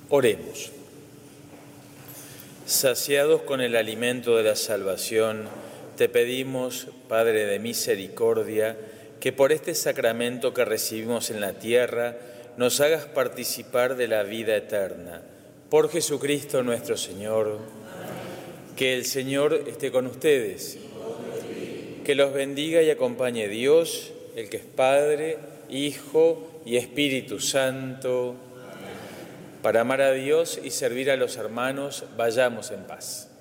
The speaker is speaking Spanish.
Oremos. Saciados con el alimento de la salvación, te pedimos, Padre de misericordia, que por este sacramento que recibimos en la tierra, nos hagas participar de la vida eterna. Por Jesucristo nuestro Señor. Amén. Que el Señor esté con ustedes. Que los bendiga y acompañe Dios, el que es Padre, Hijo y Espíritu Santo. Para amar a Dios y servir a los hermanos, vayamos en paz.